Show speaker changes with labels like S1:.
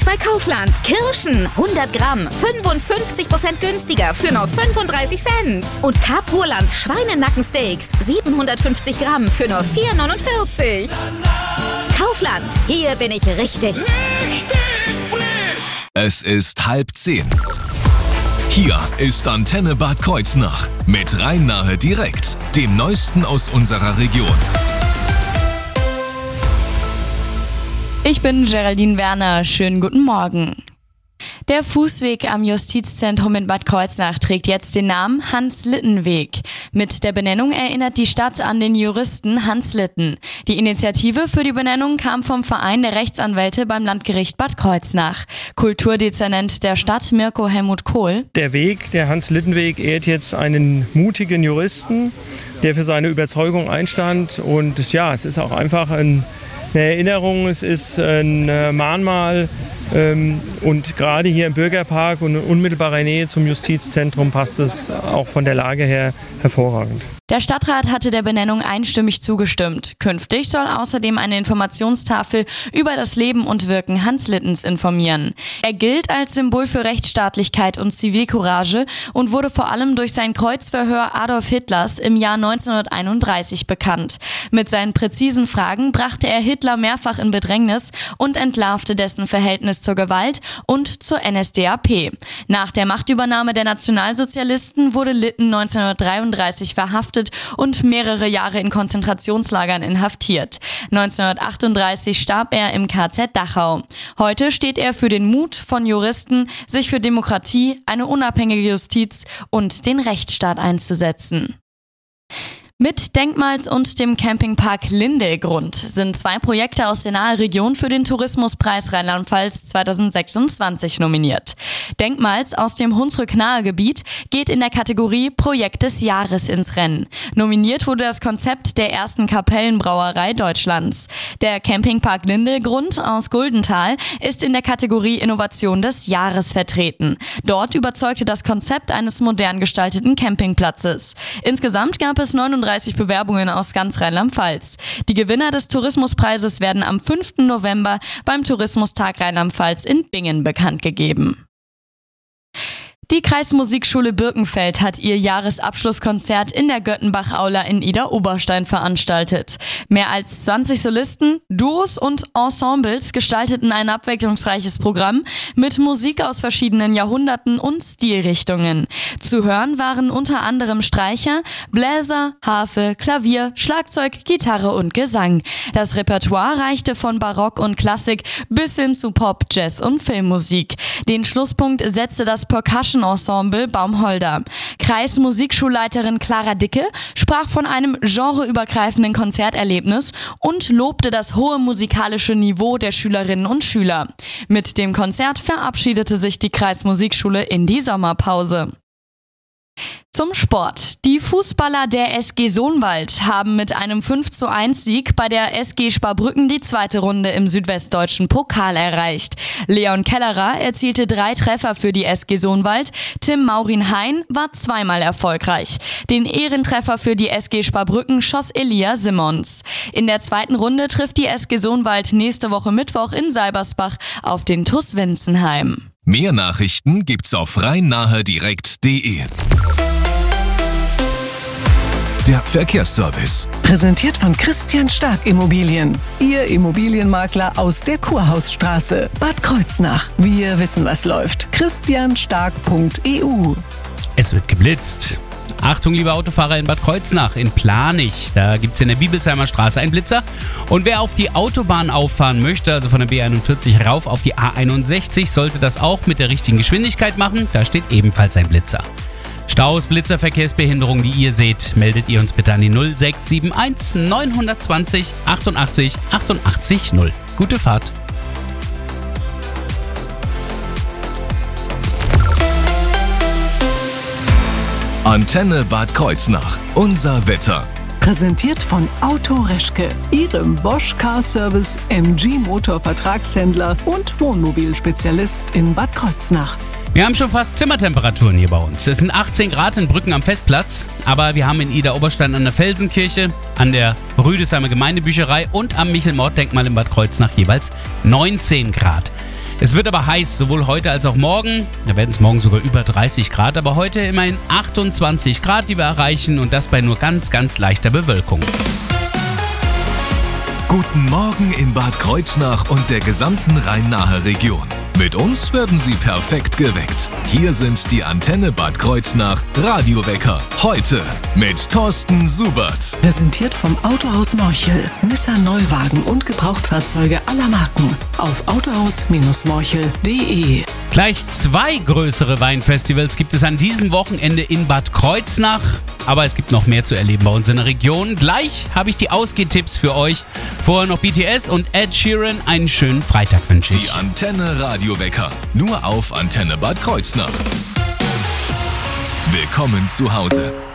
S1: bei Kaufland. Kirschen, 100 Gramm, 55% günstiger für nur 35 Cent. Und Carpurland Schweinenackensteaks, 750 Gramm für nur 4,49. Kaufland, hier bin ich richtig.
S2: Es ist 9:30. Hier ist Antenne Bad Kreuznach mit Rhein-Nahe direkt, dem Neuesten aus unserer Region.
S3: Ich bin Geraldine Werner, schönen guten Morgen. Der Fußweg am Justizzentrum in Bad Kreuznach trägt jetzt den Namen Hans-Litten-Weg. Mit der Benennung erinnert die Stadt an den Juristen Hans Litten. Die Initiative für die Benennung kam vom Verein der Rechtsanwälte beim Landgericht Bad Kreuznach. Kulturdezernent der Stadt Mirko Helmut Kohl.
S4: Der Weg, der Hans-Litten-Weg, ehrt jetzt einen mutigen Juristen, der für seine Überzeugung einstand. Und ja, es ist auch einfach eine Erinnerung, es ist ein Mahnmal. Und gerade hier im Bürgerpark und in unmittelbarer Nähe zum Justizzentrum passt es auch von der Lage her hervorragend.
S3: Der Stadtrat hatte der Benennung einstimmig zugestimmt. Künftig soll außerdem eine Informationstafel über das Leben und Wirken Hans Littens informieren. Er gilt als Symbol für Rechtsstaatlichkeit und Zivilcourage und wurde vor allem durch sein Kreuzverhör Adolf Hitlers im Jahr 1931 bekannt. Mit seinen präzisen Fragen brachte er Hitler mehrfach in Bedrängnis und entlarvte dessen Verhältnis zur Gewalt und zur NSDAP. Nach der Machtübernahme der Nationalsozialisten wurde Litten 1933 verhaftet und mehrere Jahre in Konzentrationslagern inhaftiert. 1938 starb er im KZ Dachau. Heute steht er für den Mut von Juristen, sich für Demokratie, eine unabhängige Justiz und den Rechtsstaat einzusetzen. Mit Denkmals und dem Campingpark Lindegrund sind 2 Projekte aus der Nahe-Region für den Tourismuspreis Rheinland-Pfalz 2026 nominiert. Denkmals aus dem Hunsrück-Nahe-Gebiet geht in der Kategorie Projekt des Jahres ins Rennen. Nominiert wurde das Konzept der ersten Kapellenbrauerei Deutschlands. Der Campingpark Lindegrund aus Guldenthal ist in der Kategorie Innovation des Jahres vertreten. Dort überzeugte das Konzept eines modern gestalteten Campingplatzes. Insgesamt gab es 39 Bewerbungen aus ganz Rheinland-Pfalz. Die Gewinner des Tourismuspreises werden am 5. November beim Tourismustag Rheinland-Pfalz in Bingen bekannt gegeben. Die Kreismusikschule Birkenfeld hat ihr Jahresabschlusskonzert in der Göttenbach-Aula in Idar-Oberstein veranstaltet. Mehr als 20 Solisten, Duos und Ensembles gestalteten ein abwechslungsreiches Programm mit Musik aus verschiedenen Jahrhunderten und Stilrichtungen. Zu hören waren unter anderem Streicher, Bläser, Harfe, Klavier, Schlagzeug, Gitarre und Gesang. Das Repertoire reichte von Barock und Klassik bis hin zu Pop, Jazz und Filmmusik. Den Schlusspunkt setzte das Percussion-Ensemble Baumholder. Kreismusikschulleiterin Clara Dicke sprach von einem genreübergreifenden Konzerterlebnis und lobte das hohe musikalische Niveau der Schülerinnen und Schüler. Mit dem Konzert verabschiedete sich die Kreismusikschule in die Sommerpause. Zum Sport. Die Fußballer der SG Sohnwald haben mit einem 5:1 Sieg bei der SG Sparbrücken die 2. Runde im südwestdeutschen Pokal erreicht. Leon Kellerer erzielte 3 Treffer für die SG Sohnwald. Tim Maurin-Hein war zweimal erfolgreich. Den Ehrentreffer für die SG Sparbrücken schoss Elia Simmons. In der 2. Runde trifft die SG Sohnwald nächste Woche Mittwoch in Seibersbach auf den TuS Winzenheim.
S2: Mehr Nachrichten gibt's auf rhein-nahe-direkt.de. Der Verkehrsservice.
S5: Präsentiert von Christian Stark Immobilien. Ihr Immobilienmakler aus der Kurhausstraße, Bad Kreuznach. Wir wissen, was läuft. christianstark.eu.
S6: Es wird geblitzt. Achtung, liebe Autofahrer in Bad Kreuznach, in Planich. Da gibt es in der Bibelsheimer Straße einen Blitzer. Und wer auf die Autobahn auffahren möchte, also von der B41 rauf auf die A61, sollte das auch mit der richtigen Geschwindigkeit machen. Da steht ebenfalls ein Blitzer. Staus, Blitzer, Verkehrsbehinderung, die ihr seht, meldet ihr uns bitte an die 0671 920 88 88 0. Gute Fahrt.
S2: Antenne Bad Kreuznach. Unser Wetter.
S5: Präsentiert von Auto Reschke, Ihrem Bosch Car Service, MG Motor Vertragshändler und Wohnmobilspezialist in Bad Kreuznach.
S6: Wir haben schon fast Zimmertemperaturen hier bei uns. Es sind 18 Grad in Brücken am Festplatz, aber wir haben in Idar-Oberstein an der Felsenkirche, an der Rüdesheimer Gemeindebücherei und am Michel-Mord-Denkmal in Bad Kreuznach jeweils 19 Grad. Es wird aber heiß, sowohl heute als auch morgen. Da werden es morgen sogar über 30 Grad, aber heute immerhin 28 Grad, die wir erreichen und das bei nur ganz, ganz leichter Bewölkung.
S2: Guten Morgen in Bad Kreuznach und der gesamten Rhein-Nahe Region. Mit uns werden Sie perfekt geweckt. Hier sind die Antenne Bad Kreuznach Radiowecker. Heute mit Thorsten Subert.
S5: Präsentiert vom Autohaus Morchel. Nissan Neuwagen und Gebrauchtfahrzeuge aller Marken. Auf autohaus-morchel.de.
S6: Gleich 2 größere Weinfestivals gibt es an diesem Wochenende in Bad Kreuznach. Aber es gibt noch mehr zu erleben bei uns in der Region. Gleich habe ich die Ausgehtipps für euch. Vorher noch BTS und Ed Sheeran. Einen schönen Freitag wünsche ich.
S2: Die Antenne Radiowecker. Nur auf Antenne Bad Kreuznach. Willkommen zu Hause.